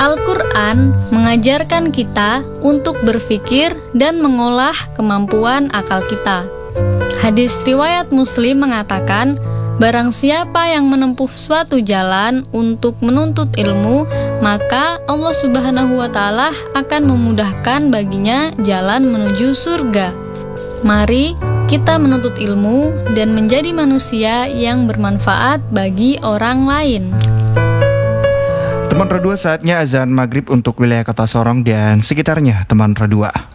Al-Quran mengajarkan kita untuk berpikir dan mengolah kemampuan akal kita. Hadis riwayat Muslim mengatakan, barang siapa yang menempuh suatu jalan untuk menuntut ilmu, maka Allah Subhanahu wa Ta'ala akan memudahkan baginya jalan menuju surga. Mari kita menuntut ilmu dan menjadi manusia yang bermanfaat bagi orang lain. Teman Radua, saatnya azan maghrib untuk wilayah Kota Sorong dan sekitarnya, teman Radua.